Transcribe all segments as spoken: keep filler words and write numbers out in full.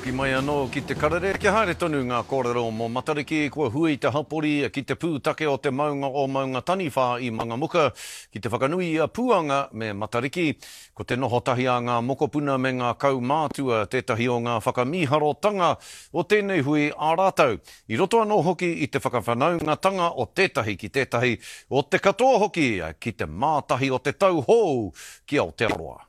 Ki mai anō ki te karere, ki haere tonu ngā kōrero mō Matariki, kua hui te hapori ki te pūtake o te maunga o maunga taniwha i Mangamuka, ki te whakanui a puanga me Matariki, ko te noho tahi a ngā mokopuna me ngā kaumātua, tētahi o ngā whakamīharotanga o tēnei hui a rātou. I roto anō hoki i te whakawhanaungatanga o tētahi ki tētahi, o te katoa hoki ki te mātahi o te tau hou ki Aotearoa.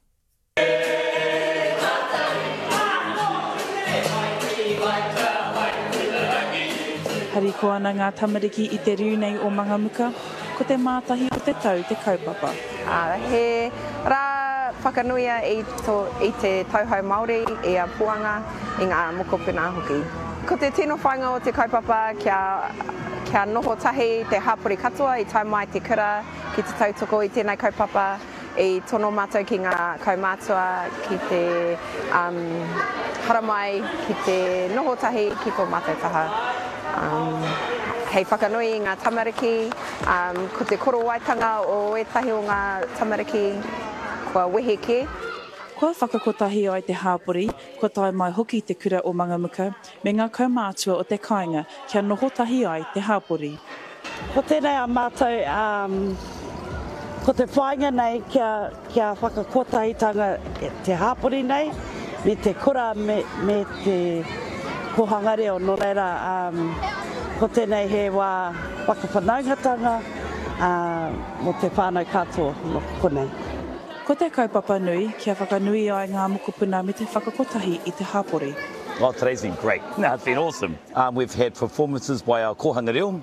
Hari ko ana ngā tamariki i te riu nei o Mangamuka, ko te mātahi o te tau te kaupapa. Uh, he rā whakanuia i, to, i te tauhau Māori i a puanga i ngā mokopuna hoki. Ko te tino whainga o te kaupapa kia, kia noho tahi te hapori katoa i tau mai te kura ki te tautoko i tēnei kaupapa i tono mātou ki ngā kaumātua ki te um, haramai ki te noho tahi ki tō mātou taha. Um, hei whakanui i ngā tamariki, um, ko te koro waitanga o etahi o ngā tamariki, kua wehe ke. Kua whakakotahi ai te hāpori, ko tai mai hoki te kura o Mangamuka, me ngā kaumātua o te kāinga, kia noho tahi ai te hāpori. Ko tēnei a mātou, um, ko te whainga nei kia, kia whakakotahitanga te hāpori nei, me te kura me, me te kohangare o no reira, um, ko tēnei he wā whakawhanaungatanga uh, mo te whānau katoa no konei. Ko te kaupapa nui, kia whakanui ai ngā mokopuna me te whakakotahi i te hāpori. Well, today's been great. No, it's been awesome. Um, we've had performances by our kohanga reo,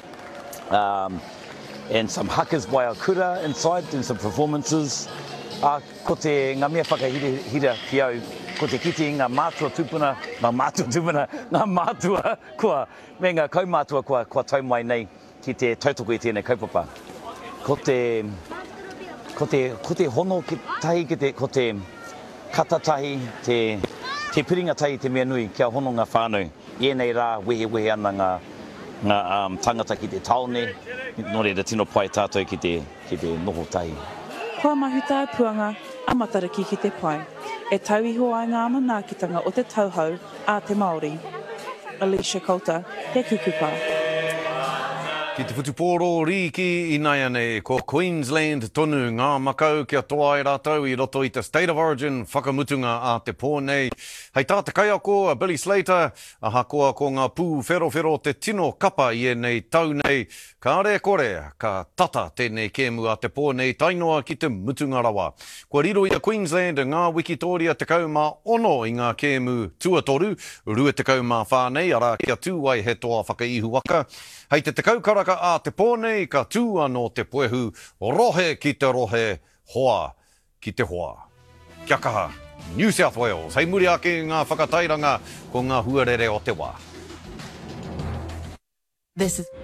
um, and some hakas by our kura inside, doing some performances. Uh, ko te ngā mea whakahira ki au, ko te kiti ngā mātua tupuna, ngā mātua tupuna, ngā mātua kua, me ngā kaumātua kua, kua tau mai nei ki te tautoko i tēnei kaupapa. Ko te, ko te, ko te hono ki tahi, ki te, ko te kata tahi, te, te piringa tahi te mea nui, kia hono ngā whānau. Ienei rā, wehe wehe ana ngā, ngā um, tangata ki te taone, nō reira tino pai tātou ki te, ki te noho tahi. Kua mahuta puanga a Matariki ki te pai. E tau iho ai ngā manaakitanga o te tauhau a te Māori. Alicia Coulter, Te Kukupa. Ki te whutupōro riki i nei anei, ko Queensland tonu ngā makau kia toa ai rātou i roto i te State of Origin whakamutunga a te pōnei. Hei tā te kaiako a Billy Slater, a hakoa ko ngā pū whero-whero te tino kapa i e nei tau nei. Ka are kore, ka tata tēnei kēmu a te pōnei tainoa ki te mutunga rawa. Kua riro i a Queensland, ngā Wikitoria te kauma ono i ngā kēmu tuatoru, rua te kauma whānei, ara kia tū ai he toa whakaihu waka. Hei te te kaukaraka a te pōnei, ka tū anō te poehu, rohe ki te rohe, hoa ki te hoa. Kia kaha, New South Wales, hei muri ake ngā whakatairanga ko ngā huarere o te wā. This is